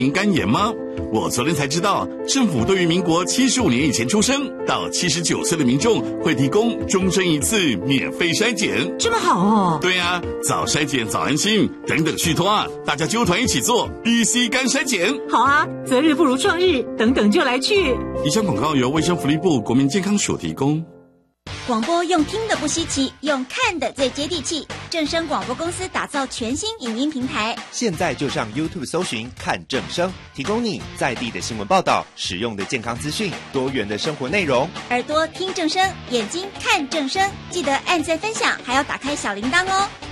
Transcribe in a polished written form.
肝炎吗？我昨天才知道，政府对于民国75年以前出生到79岁的民众会提供终身一次免费筛检。 这么好哦？ 对啊，早筛检早安心，等等续托啊，大家揪团一起做 BC 肝筛检。 好啊，择日不如撞日，等等就来去。 以上广告由卫生福利部国民健康署提供。 广播用听的不稀奇，用看的最接地气。正声广播公司打造全新影音平台， 现在就上 YouTube 搜寻看正声，提供你在地的新闻报道、实用的健康资讯、多元的生活内容。 耳朵听正声，眼睛看正声，记得按赞分享，还要打开小铃铛哦。